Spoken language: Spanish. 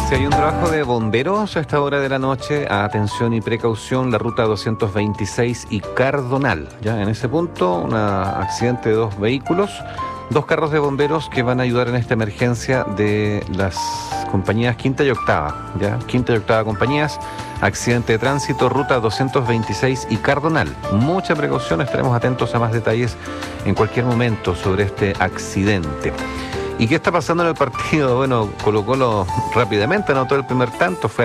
Si hay un trabajo de bomberos a esta hora de la noche, atención y precaución, la ruta 226 y Cardonal. Ya en ese punto, un accidente de dos vehículos, dos carros de bomberos que van a ayudar en esta emergencia de las compañías Quinta y Octava. Ya, Quinta y Octava compañías, accidente de tránsito, ruta 226 y Cardonal. Mucha precaución, estaremos atentos a más detalles en cualquier momento sobre este accidente. ¿Y qué está pasando en el partido? Bueno, Colo-Colo rápidamente anotó el primer tanto, fue